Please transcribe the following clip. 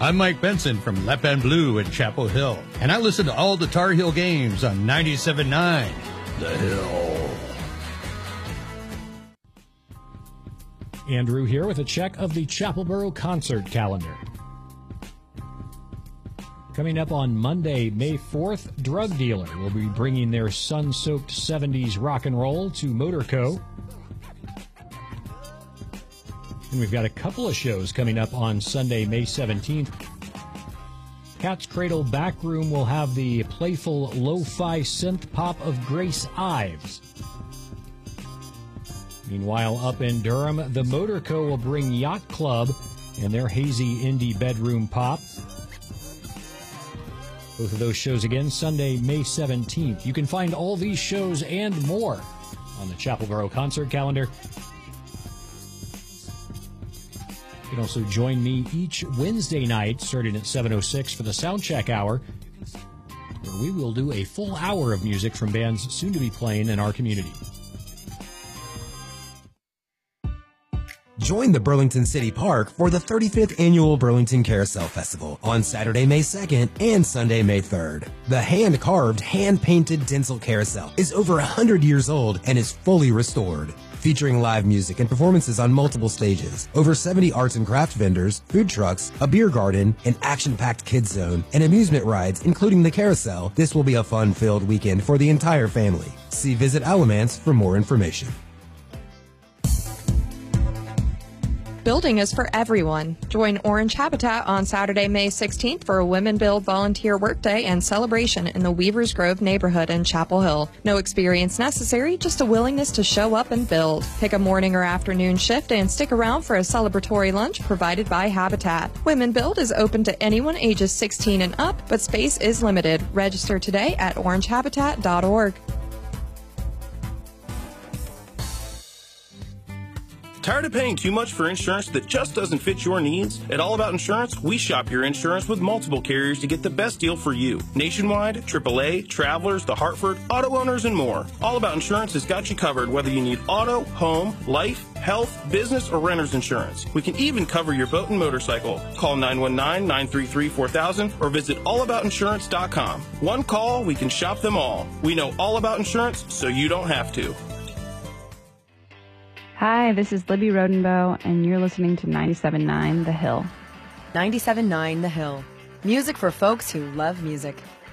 I'm Mike Benson from Lap and Blue in Chapel Hill, and I listen to all the Tar Heel games on 97.9 The Hill. Andrew here with a check of the Chapelboro concert calendar. Coming up on Monday, May 4th, Drug Dealer will be bringing their sun-soaked 70s rock and roll to Motorco. And we've got a couple of shows coming up on Sunday, May 17th. Cat's Cradle Backroom will have the playful lo-fi synth pop of Grace Ives. Meanwhile, up in Durham, the Motorco will bring Yacht Club and their hazy indie bedroom pop. Both of those shows again, Sunday, May 17th. You can find all these shows and more on the Chapelboro concert calendar. You can also join me each Wednesday night, starting at 7:06 for the Soundcheck Hour, where we will do a full hour of music from bands soon to be playing in our community. Join the Burlington City Park for the 35th Annual Burlington Carousel Festival on Saturday, May 2nd and Sunday, May 3rd. The hand-carved, hand-painted Denzel Carousel is over 100 years old and is fully restored. Featuring live music and performances on multiple stages, over 70 arts and craft vendors, food trucks, a beer garden, an action-packed kids zone, and amusement rides, including the carousel, this will be a fun-filled weekend for the entire family. See Visit Alamance for more information. Building is for everyone. Join Orange Habitat on Saturday, May 16th for a Women Build Volunteer Workday and celebration in the Weavers Grove neighborhood in Chapel Hill. No experience necessary, just a willingness to show up and build. Pick a morning or afternoon shift and stick around for a celebratory lunch provided by Habitat. Women Build is open to anyone ages 16 and up, but space is limited. Register today at orangehabitat.org. Tired of paying too much for insurance that just doesn't fit your needs? At All About Insurance, we shop your insurance with multiple carriers to get the best deal for you. Nationwide, AAA, Travelers, The Hartford, auto owners, and more. All About Insurance has got you covered whether you need auto, home, life, health, business, or renter's insurance. We can even cover your boat and motorcycle. Call 919-933-4000 or visit allaboutinsurance.com. One call, we can shop them all. We know all about insurance, so you don't have to. Hi, this is Libby Rodenbow, and you're listening to 97.9 The Hill. 97.9 The Hill. Music for folks who love music.